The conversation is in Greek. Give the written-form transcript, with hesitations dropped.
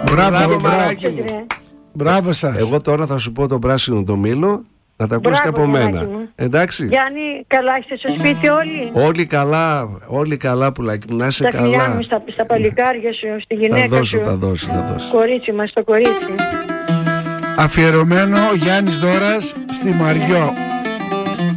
Μπράβο, Μαράκι μου. Μπράβο σας. Εγώ τώρα θα σου πω τον πράσινο το μήλο, να τα ακούσει και από μένα. Εντάξει. Γιάννη, καλά είστε στο σπίτι όλοι? Όλοι καλά, πουλάκι μου, να είσαι καλά. Τα φιλιά μου στα παλικάρια σου, στη γυναίκα σου. Θα δώσω. Κορίτσι μας, το κορίτσι. Αφιερωμένο ο Γιάννης Δώρας στη Μαριό.